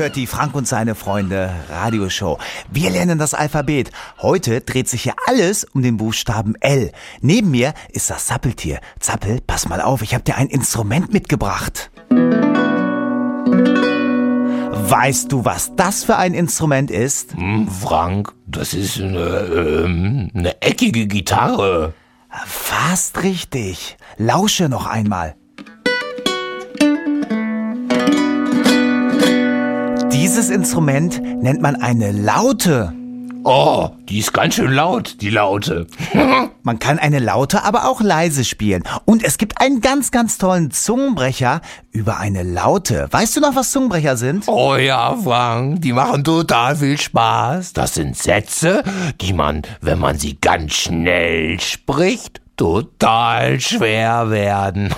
hört die Frank und seine Freunde Radioshow. Wir lernen das Alphabet. Heute dreht sich hier alles um den Buchstaben L. Neben mir ist das Zappeltier. Zappel, pass mal auf, ich habe dir ein Instrument mitgebracht. Weißt du, was das für ein Instrument ist? Frank, das ist eine eckige Gitarre. Fast richtig. Lausche noch einmal. Dieses Instrument nennt man eine Laute. Oh, die ist ganz schön laut, die Laute. Man kann eine Laute aber auch leise spielen. Und es gibt einen ganz, ganz tollen Zungenbrecher über eine Laute. Weißt du noch, was Zungenbrecher sind? Oh ja, Frank, die machen total viel Spaß. Das sind Sätze, die man, wenn man sie ganz schnell spricht, total schwer werden.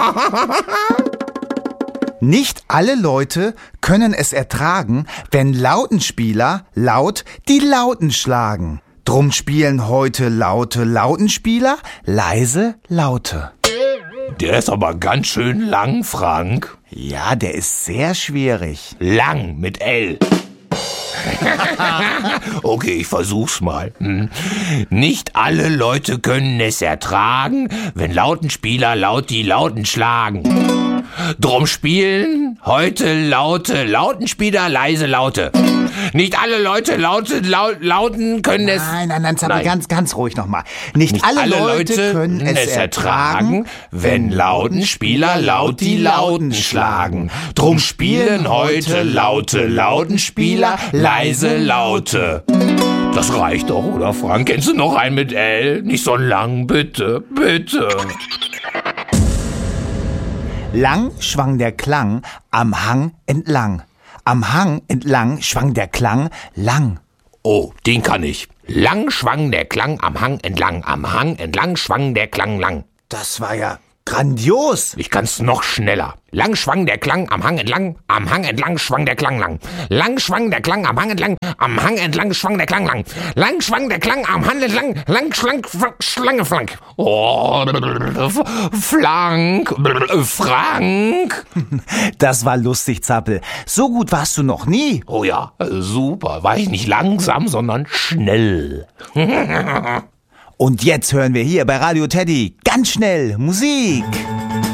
Nicht alle Leute können es ertragen, wenn Lautenspieler laut die Lauten schlagen. Drum spielen heute laute Lautenspieler leise Laute. Der ist aber ganz schön lang, Frank. Ja, der ist sehr schwierig. Lang mit L. Okay, ich versuch's mal. Nicht alle Leute können es ertragen, wenn Lautenspieler laut die Lauten schlagen. Drum spielen heute laute Lautenspieler leise Laute. Nicht alle Leute lauten können es... Nein, Zappel, ganz ruhig nochmal. Nicht alle Leute können es ertragen, wenn Lautenspieler laut die Lauten schlagen. Drum spielen heute laute Lautenspieler leise Laute. Das reicht doch, oder Frank? Kennst du noch einen mit L? Nicht so lang, bitte, bitte. Lang schwang der Klang am Hang entlang. Am Hang entlang schwang der Klang lang. Oh, den kann ich. Lang schwang der Klang am Hang entlang schwang der Klang lang. Das war ja grandios. Ich kann's noch schneller. Lang schwang der Klang am Hang entlang schwang der Klang lang. Lang schwang der Klang am Hang entlang schwang der Klang lang. Lang schwang der Klang am Hang entlang, Schlange flank. Oh, Frank. Das war lustig, Zappel. So gut warst du noch nie. Oh ja, super. War ich nicht langsam, sondern schnell. Und jetzt hören wir hier bei Radio Teddy ganz schnell Musik.